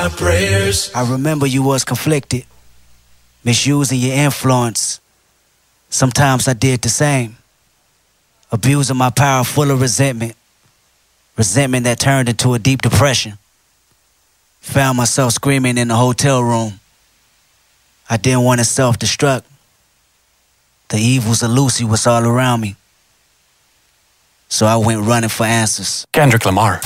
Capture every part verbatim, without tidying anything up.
my prayers. I remember you was conflicted, misusing your influence. Sometimes I did the same, abusing my power full of resentment. Resentment that turned into a deep depression. Found myself screaming in the hotel room. I didn't want to self-destruct. The evils of Lucy was all around me. So I went running for answers. Kendrick Lamar.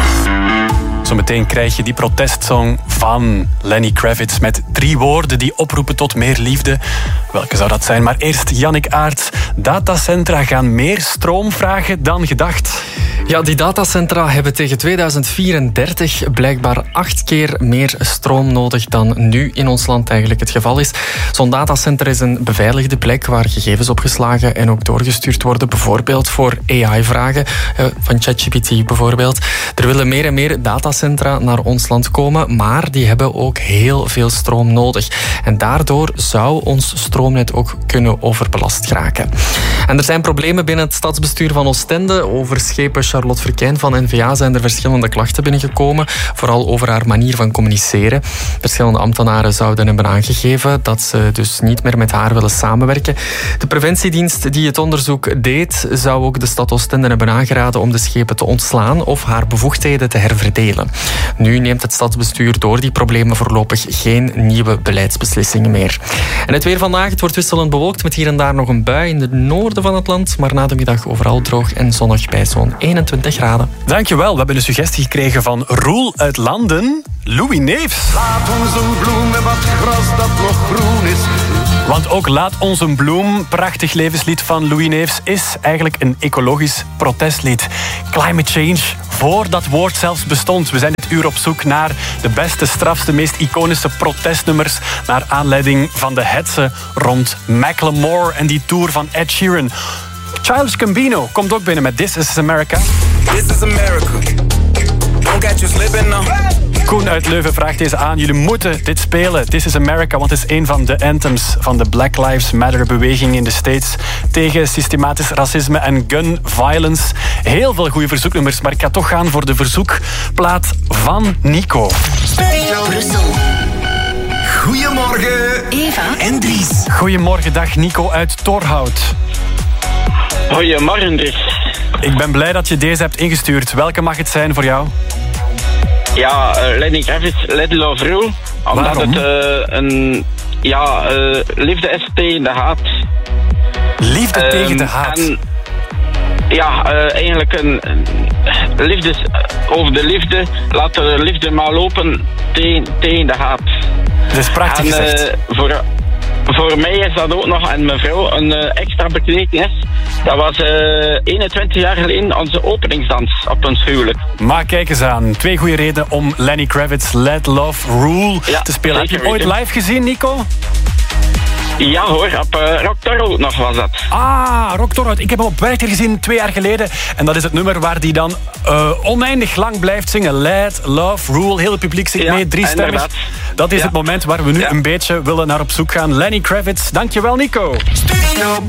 Zometeen krijg je die protestsong van Lenny Kravitz met drie woorden die oproepen tot meer liefde. Welke zou dat zijn? Maar eerst Jannik Aerts. Datacentra gaan meer stroom vragen dan gedacht. Ja, die datacentra hebben tegen tweeduizend vierendertig blijkbaar acht keer meer stroom nodig dan nu in ons land eigenlijk het geval is. Zo'n datacenter is een beveiligde plek waar gegevens opgeslagen en ook doorgestuurd worden, bijvoorbeeld voor A I-vragen, van ChatGPT bijvoorbeeld. Er willen meer en meer datacentra naar ons land komen, maar die hebben ook heel veel stroom nodig. En daardoor zou ons stroomnet ook kunnen overbelast geraken. En er zijn problemen binnen het stadsbestuur van Oostende. Over schepen Charlotte Verkijn van N V A zijn er verschillende klachten binnengekomen, vooral over haar manier van communiceren. Verschillende ambtenaren zouden hebben aangegeven dat ze dus niet meer met haar willen samenwerken. De preventiedienst die het onderzoek deed, zou ook de stad Oostende hebben aangeraden om de schepen te ontslaan of haar bevoegdheden te herverdelen. Nu neemt het stadsbestuur door die problemen voorlopig geen nieuwe beleidsbeslissingen meer. En het weer vandaag, het wordt wisselend bewolkt met hier en daar nog een bui in het noorden van het land, maar na de middag overal droog en zonnig bij zo'n eenentwintig graden. Dankjewel, we hebben een suggestie gekregen van Roel uit Landen, Louis Neefs. Laat ons een bloem en wat gras dat nog groen is. Want ook Laat ons een bloem, prachtig levenslied van Louis Neefs, is eigenlijk een ecologisch protestlied. Climate change, voor dat woord zelfs bestond. We zijn dit uur op zoek naar de beste, strafste, meest iconische protestnummers naar aanleiding van de hetze rond Macklemore en die tour van Ed Sheeran. Childish Gambino komt ook binnen met This Is America. This is America. Don't catch you slipping now. Koen uit Leuven vraagt deze aan. Jullie moeten dit spelen. This is America, want het is een van de anthems van de Black Lives Matter beweging in de States tegen systematisch racisme en gun violence. Heel veel goede verzoeknummers, maar ik ga toch gaan voor de verzoekplaat van Nico. Brussel. Goedemorgen, Eva en Dries. Goedemorgen, dag Nico uit Torhout. Goedemorgen, Dries. Ik ben blij dat je deze hebt ingestuurd. Welke mag het zijn voor jou? Ja, uh, Lenny Kravitz, Let Love Rule. Omdat Waarom? het uh, een... Ja, uh, liefde is tegen de haat. Liefde Um, tegen de haat. En, ja, uh, eigenlijk een... een liefde, over de liefde. Laat de liefde maar lopen tegen, tegen de haat. Dat is prachtig en, gezegd. Uh, voor, voor mij is dat ook nog, en mevrouw, een uh, extra betekenis. Dat was uh, eenentwintig jaar geleden onze openingsdans op ons huwelijk. Maar kijk eens aan. Twee goede redenen om Lenny Kravitz Let Love Rule Ja, te spelen. Heb je hem ooit weten. live gezien, Nico? Ja hoor, op uh, Rock Torhout nog was dat. Ah, Rock Torhout. Ik heb hem op Werchter gezien twee jaar geleden. En dat is het nummer waar hij dan uh, oneindig lang blijft zingen. Let, Love, Rule. Heel het publiek zingt Ja, mee, driestemmig. inderdaad. Dat is Ja. het moment waar we nu Ja. een beetje willen naar op zoek gaan. Lenny Kravitz, dankjewel Nico. Studio